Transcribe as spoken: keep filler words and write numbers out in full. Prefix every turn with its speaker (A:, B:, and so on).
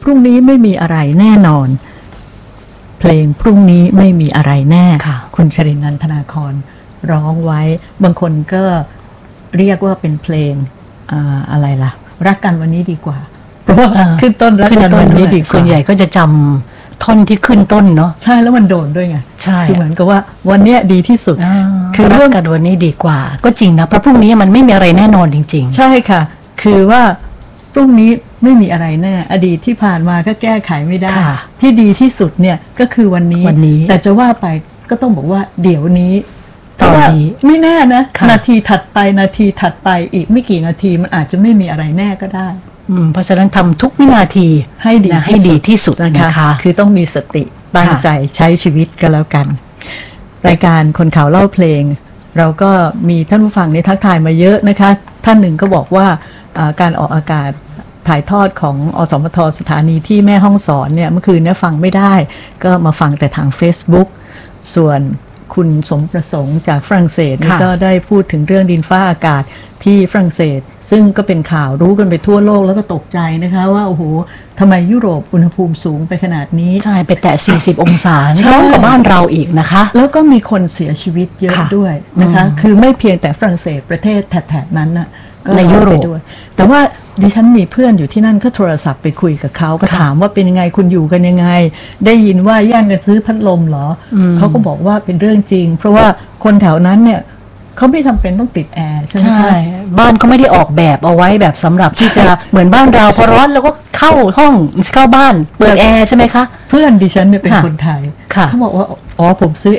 A: พรุ่งนี้ไม่มีอะไรแน่นอนเพลงพรุ่งนี้ไม่มีอะไรแน่คุณชรินทร์ นันทนาครร้องไว้บางคนก็เรียกว่าเป็นเพลง อ่า อะไรล่ะรักกันวันนี้ดีกว่าเพราะว่าขึ้นต้นรักกันวันนี้ดีกว่า
B: ส่วนใหญ่ก็จะจำท่อนที่ขึ้นต้นเนาะ
A: ใช่แล้วมันโดนด้วยไง
B: ใช่
A: คือเหมือนกับว่าวันนี้ดีที่สุด
B: คือรักกันวันนี้ดีกว่าก็จริงนะเพราะพรุ่งนี้มันไม่มีอะไรแน่นอนจริงๆ
A: ใช่ค่ะคือว่าพรุ่งนี้ไม่มีอะไรแน่อดีตที่ผ่านมาก็แก้ไขไม่ได้ที่ดีที่สุดเนี่ยก็คือวันนี้
B: วันนี้
A: แต่จะว่าไปก็ต้องบอกว่าเดี๋ยวนี้
B: ตอนนี้
A: ไม่แน่นะนาทีถัดไปนาทีถัดไปอีกไม่กี่นาทีมันอาจจะไม่มีอะไรแน่ก็ได้
B: เพราะฉะนั้นทำทุกวินาที
A: ให้ดี
B: ให้ดีที่สุดนะคะ
A: คือต้องมีสติตั้งใจใช้ชีวิตก็แล้วกันรายการคนข่าวเล่าเพลงเราก็มีท่านผู้ฟังในทักทายมาเยอะนะคะท่านหนึ่งก็บอกว่าการออกอากาศถ่ายทอดของอสมทสถานีที่แม่ห้องสอนเนี่ยเมื่อคืนนี้ฟังไม่ได้ก็มาฟังแต่ทาง Facebook ส่วนคุณสมประสงค์จากฝรั่งเศสก็ได้พูดถึงเรื่องดินฟ้าอากาศที่ฝรั่งเศสซึ่งก็เป็นข่าวรู้กันไปทั่วโลกแล้วก็ตกใจนะคะว่าโอ้โหทำไมยุโรปอุณหภูมิสูงไปขนาดนี้
B: ใช่ไปแตะสี่สิบองศาร้อนกว่าบ้านเราอีกนะคะ
A: แล้วก็มีคนเสียชีวิตเยอะด้วยนะคะคือไม่เพียงแต่ฝรั่งเศสประเทศแถบๆนั้นน่ะ
B: ในยุโรป
A: ด้วยแต่ว่าดิฉันมีเพื่อนอยู่ที่นั่นก็โทรศัพท์ไปคุยกับเขาก็ถามว่าเป็นยังไงคุณอยู่กันยังไงได้ยินว่าแย่งกันซื้อพัดลมเหรอเขาก็บอกว่าเป็นเรื่องจริงเพราะว่าคนแถวนั้นเนี่ยเขาไม่จำเป็นต้องติดแอร์ใช่ไหมคะ
B: บ้านเขาไม่ได้ออกแบบเอาไว้แบบสำหรับที่จะเหมือนบ้านเราพอร้อนแล้วก็เข้าห้องเข้าบ้านเปิดแอร์ใช่ไหมคะ
A: เพื่อนดิฉันเนี่ยเป็นคนไทยเขาบอกว่าอ๋อผมซื้อ